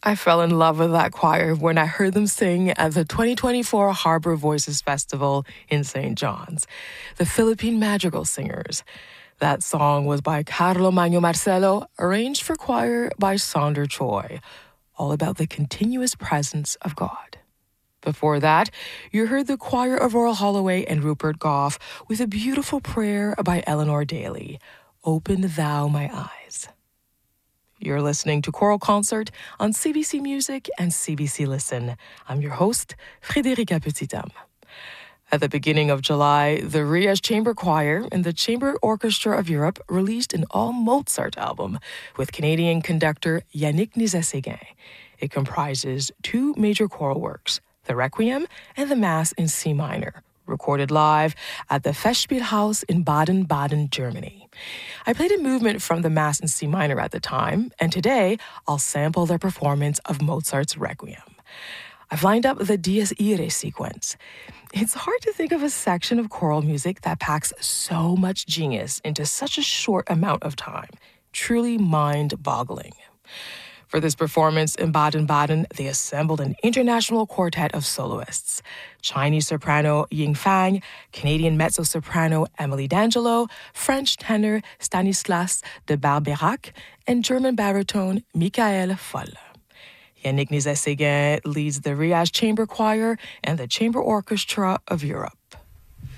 I fell in love with that choir when I heard them sing at the 2024 Harbor Voices Festival in St. John's, the Philippine Madrigal Singers. That song was by Carlo Magno Marcelo, arranged for choir by Sonder Choi, all about the continuous presence of God. Before that, you heard the choir of Royal Holloway and Rupert Goff with a beautiful prayer by Eleanor Daly, Open Thou My Eyes. You're listening to Choral Concert on CBC Music and CBC Listen. I'm your host, Frédérica Petit-Dame. At the beginning of July, the Rias Chamber Choir and the Chamber Orchestra of Europe released an all-Mozart album with Canadian conductor Yannick Nézet-Séguin. It comprises two major choral works, the Requiem and the Mass in C minor, recorded live at the Festspielhaus in Baden-Baden, Germany. I played a movement from the Mass in C minor at the time, and today I'll sample their performance of Mozart's Requiem. I've lined up the Dies Irae sequence. It's hard to think of a section of choral music that packs so much genius into such a short amount of time. Truly mind-boggling. For this performance in Baden-Baden, they assembled an international quartet of soloists. Chinese soprano Ying Fang, Canadian mezzo-soprano Emily D'Angelo, French tenor Stanislas de Barberac, and German baritone Michael Foll. Yannick Nézet-Séguin leads the Rias Chamber Choir and the Chamber Orchestra of Europe.